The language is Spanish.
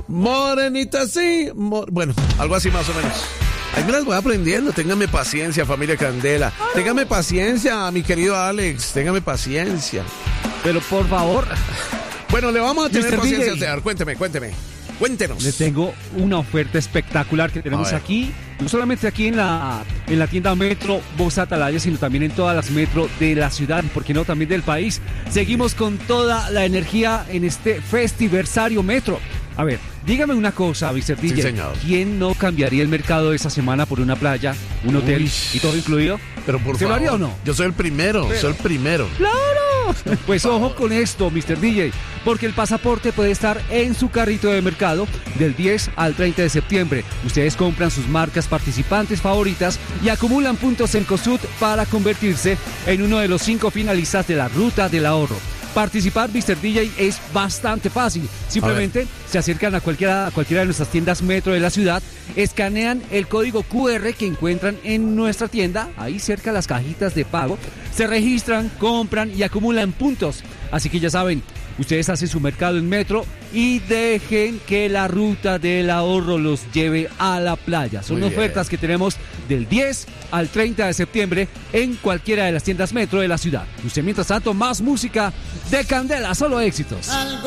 Morenita, sí. Bueno, algo así más o menos. Ahí me las voy aprendiendo. Téngame paciencia, familia Candela. Téngame paciencia, mi querido Alex. Téngame paciencia. Pero por favor. Bueno, le vamos a tener Mr. paciencia DJ. a usted. Cuénteme. Cuéntenos. Le tengo una oferta espectacular que tenemos aquí, no solamente aquí en la tienda Metro Voz Atalaya, sino también en todas las metro de la ciudad y, por qué no, también del país. Seguimos con toda la energía en este Festiversario Metro. A ver, dígame una cosa, Mr. DJ. Sí, señor. ¿Quién no cambiaría el mercado de esta semana por una playa, un hotel y todo incluido? Pero por ¿Se lo favor, haría o no? Yo soy el primero, ¡Claro! Pues ojo con esto, Mr. DJ, porque el pasaporte puede estar en su carrito de mercado del 10 al 30 de septiembre. Ustedes compran sus marcas participantes favoritas y acumulan puntos en COSUD para convertirse en uno de los 5 finalistas de la Ruta del Ahorro. Participar, Mr. DJ, es bastante fácil. Simplemente se acercan a cualquiera de nuestras tiendas Metro de la ciudad, escanean el código QR que encuentran en nuestra tienda, ahí cerca de las cajitas de pago, se registran, compran y acumulan puntos. Así que ya saben, ustedes hacen su mercado en Metro y dejen que la Ruta del Ahorro los lleve a la playa. Son ofertas que tenemos del 10 al 30 de septiembre en cualquiera de las tiendas Metro de la ciudad. Usted, mientras tanto, más música de Candela, solo éxitos.